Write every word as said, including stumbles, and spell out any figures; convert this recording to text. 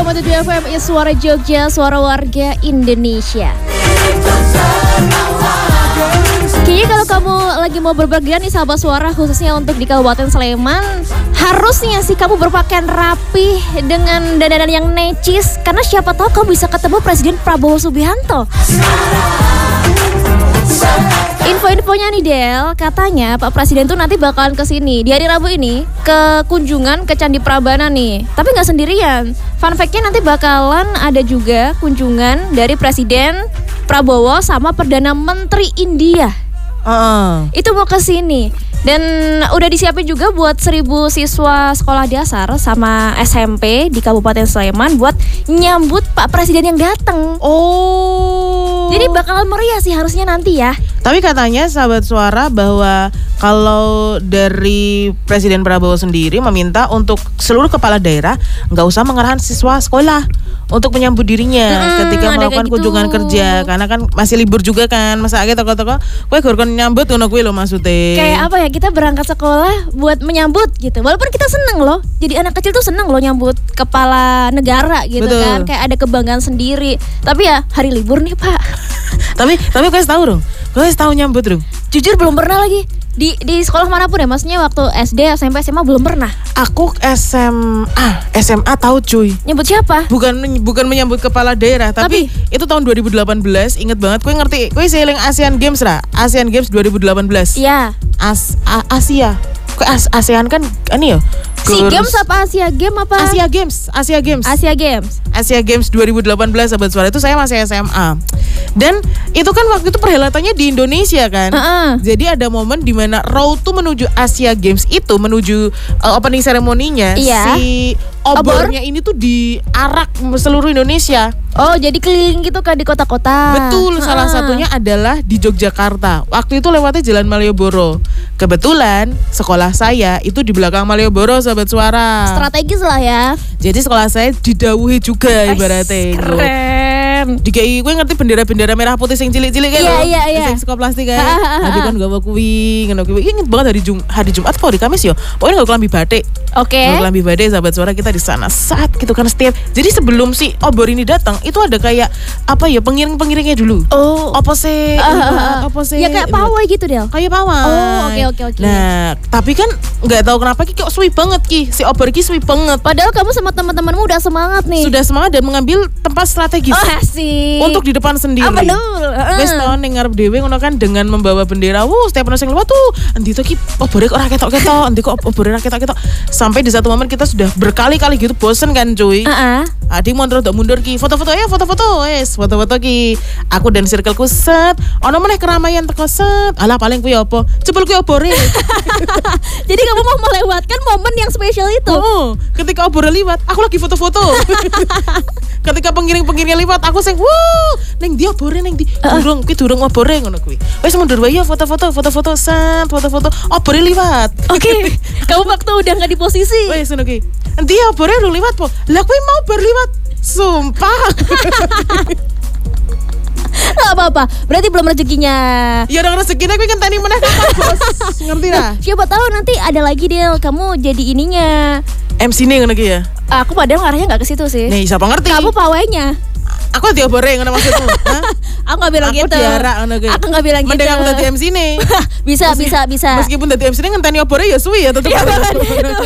koma tujuh F M is Suara Jogja, suara warga Indonesia. Kayaknya kalau kamu lagi mau berpergian nih sahabat suara, khususnya untuk di Kabupaten Sleman, harusnya sih kamu berpakaian rapi dengan dandanan yang necis, karena siapa tahu kamu bisa ketemu Presiden Prabowo Subianto. Info-infonya nih Del, katanya Pak Presiden tuh nanti bakalan kesini di hari Rabu ini ke kunjungan ke Candi Prambanan nih. Tapi nggak sendirian. Fun fact-nya nanti bakalan ada juga kunjungan dari Presiden Prabowo sama Perdana Menteri India. Uh. Itu mau kesini. Dan udah disiapin juga buat seribu siswa sekolah dasar sama S M P di Kabupaten Sleman buat nyambut Pak Presiden yang datang. Oh. Jadi bakalan meriah sih harusnya nanti ya. Tapi katanya sahabat suara bahwa kalau dari Presiden Prabowo sendiri meminta untuk seluruh kepala daerah nggak usah mengerahkan siswa sekolah untuk menyambut dirinya hmm, ketika melakukan gitu. kunjungan kerja, karena kan masih libur juga kan, masa aja toko-toko kue gorkon nyambut ngono kuwi lho maksudnya. Kayak apa ya, kita berangkat sekolah buat menyambut gitu. Walaupun kita seneng loh, jadi anak kecil tuh seneng loh nyambut kepala negara gitu. Betul. Kan, kayak ada kebanggaan sendiri. Tapi ya hari libur nih Pak. tapi tapi kau tahu dong, kau tahu nyambut dong. Jujur belum pernah lagi. Di di sekolah manapun ya, maksudnya waktu S D, S M P, S M A belum pernah. Aku S M A, S M A tahu cuy. Nyambut siapa? Bukan bukan menyambut kepala daerah, tapi, tapi itu tahun dua ribu delapan belas, inget banget. Kowe ngerti, kowe seling Asian Games lah, Asian Games dua ribu delapan belas. Iya. As A- Asia. Kowe As- ASEAN kan ini ya. Si Games apa Asia Game apa? Asia Games, Asia Games. Asia Games. Asia Games dua ribu delapan belas sahabat suara, itu saya masih S M A. Dan itu kan waktu itu perhelatannya di Indonesia kan. Uh-uh. Jadi ada momen di mana road tuh menuju Asia Games itu, menuju uh, opening ceremony-nya, iya. si obornya Obor? ini tuh diarak seluruh Indonesia. Oh, jadi keliling gitu kan di kota-kota. Betul, uh-uh. salah satunya adalah di Yogyakarta. Waktu itu lewatnya Jalan Malioboro. Kebetulan sekolah saya itu di belakang Malioboro sahabat suara. Strategis lah ya. Jadi sekolah saya didawuhi juga ibaratnya. Keren. Dikai gue ngerti bendera-bendera merah putih sing cilik-cilik kan. Iya iya iya. Sing saka plastik kan. Nanti kan gawa kuwi, ngono kuwi. Ingat banget hari Jum hari Jumat apa hari Kamis ya. Pokoknya enggak kelambi batik. Oke. Okay. Kelambi batik sahabat suara, kita di sana saat gitu kan setiap. Jadi sebelum si obor ini datang, itu ada kayak apa ya, pengiring-pengiringnya dulu. Oh. Apa sih? Uh, apa sih? Ya kayak pawai gitu Del. Kayak pawai. Oh, oke okay, oke okay, oke. Okay. Nah, tapi kan enggak tahu kenapa ki kok suwi banget ki. Si obor ki suwi banget. Padahal kamu sama teman-temanmu udah semangat nih. Sudah semangat dan mengambil tempat strategis. Oh, asik. Untuk di depan sendiri. Ah, betul. Wis to ning ngarep dhewe ngono kan, dengan membawa bendera. Wuh, setiap ono sing lewat tuh, endi to ki obore kok ora ketok-ketok, endi kok obore ora ketok-ketok. Sampai di satu momen kita sudah berkali-kali gitu bosen kan cuy. Heeh. Uh-uh. Adik mundur untuk mundur ki, foto-foto ya, foto-foto wes, foto-foto ki. Aku dan circleku set, ono meneh keramaian teko set. Alah paling kuwi apa? Cepul kuwi obore. Jadi kamu mau melewatkan momen yang spesial itu. Oh, ketika obore liwat, aku lagi foto-foto. Ketika pengiring-pengiringnya liwat, aku sing, "Wuh, ning dia obore ning di durung kuwi durung obore ngono kuwi." Wes mundur wae ya, foto-foto, foto-foto set, foto-foto obore liwat. Oke. Okay. Kamu waktu udah enggak di posisi. Wes ngono kuwi. Endi obore lu liwat po? Lah kuwi mau berliwat. Sumpah. Gak apa-apa, berarti belum rezekinya. Ya udah rezekinya kuwi ngenteni meneh kapan, Bos. Ngerti lah. Siapa tahu nanti ada lagi Del, kamu jadi ininya. M C-ne ngono ki ya. Aku padahal ngarahnya enggak ke situ sih. Nih, siapa ngerti? Kamu pawainya. Aku diobore ngono maksudmu, Hah? Aku enggak bilang aku gitu. Diarak ngono kuwi. Aku enggak bilang Mending gitu. Mending aku dadi M C-ne. bisa, Meski, bisa, bisa. Meskipun dadi M C-ne ngenteni obore ya suwi ya tetep.